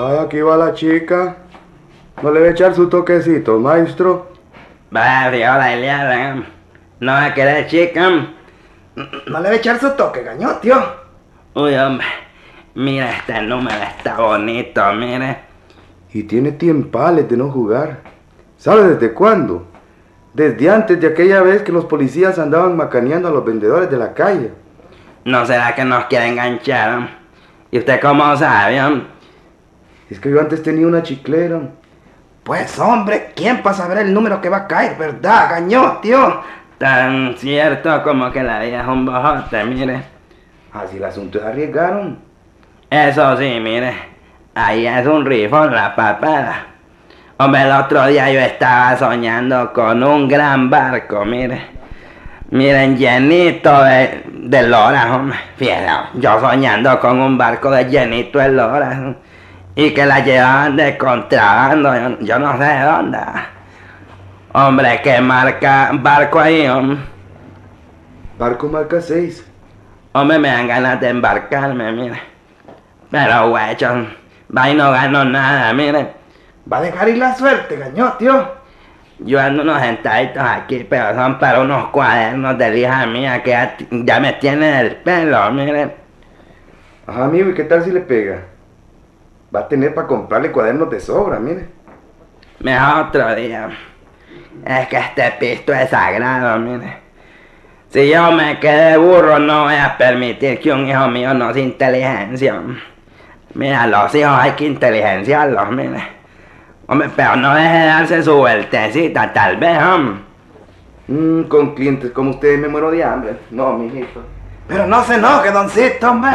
Ay, aquí va la chica. ¿No le va a echar su toquecito, maestro? Hola, Eliana. No va a querer, chica. ¿No le va a echar su toque, gaño, tío? Uy, hombre. Mira, este número está bonito, mire. Y tiene tiempales de no jugar. ¿Sabe desde cuándo? Desde antes de aquella vez que los policías andaban macaneando a los vendedores de la calle. ¿No será que nos quiere enganchar? ¿Y usted cómo sabe? Es que yo antes tenía una chiclera. Pues hombre, ¿quién para saber el número que va a caer, verdad, gañó, tío? Tan cierto como que la vida es un bojote, mire. Así el asunto es arriesgaron. Eso sí, mire. Ahí es un rifón la papada. Hombre, el otro día yo estaba soñando con un gran barco, mire. Miren, llenito de loras, hombre. Fíjate, yo soñando con un barco llenito de loras. Y que la llevaban de contrabando, yo no sé de dónde. Hombre, ¿qué marca barco ahí, hombre? Barco marca 6. Hombre, me dan ganas de embarcarme, mire. Pero, huecho, va y no gano nada, mire. Va a dejar ir la suerte, gañó, tío. Yo ando unos centaditos aquí, pero son para unos cuadernos de la hija mía que ya me tiene el pelo, mire. Ajá, amigo, ¿y qué tal si le pega? Va a tener para comprarle cuadernos de sobra, mire. Mejor otro día. Es que este pisto es sagrado, mire. Si yo me quedé burro, no voy a permitir que un hijo mío no sea inteligencia. Mira, los hijos hay que inteligenciarlos, mire. Hombre, pero no deje de darse su vueltecita, tal vez, hombre. Con clientes como ustedes me muero de hambre. No, mijito. Pero no se enoje, doncito, hombre.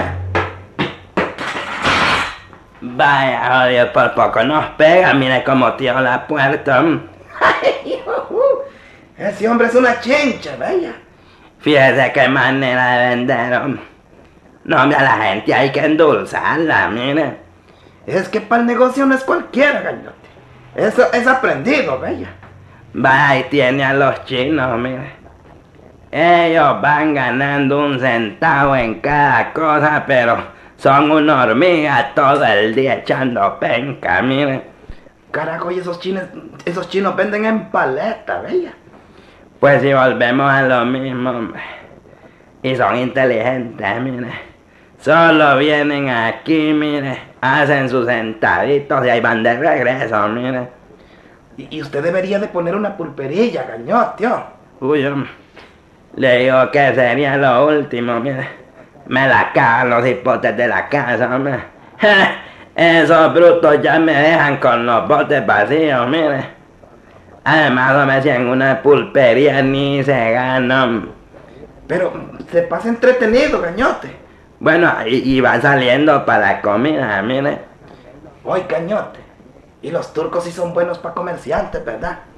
Vaya, odio, por poco nos pega, mire cómo tío la puerta. Ese hombre es una chincha, bella. Fíjese qué manera de vender, hombre. No, hombre, a la gente hay que endulzarla, mire. Es que para el negocio no es cualquiera, gañote. Eso es aprendido, bella. Va y tiene a los chinos, mire. Ellos van ganando un centavo en cada cosa, pero son una hormiga todo el día echando penca, mire. Carajo, y esos chinos venden en paleta, bella. Pues si volvemos a lo mismo, hombre. Y son inteligentes, mire. Solo vienen aquí, mire. Hacen sus centaditos y ahí van de regreso, mire. Y usted debería de poner una pulperilla, gañó, tío. Uy, hombre. Le digo que sería lo último, mire. Me la cagan los hipotes de la casa, hombre. Esos brutos ya me dejan con los botes vacíos, mire. Además, hombre, si en una pulpería ni se gana. Pero se pasa entretenido, gañote. Bueno, y va saliendo para la comida, mire. Oye, gañote. Y los turcos sí son buenos para comerciantes, ¿verdad?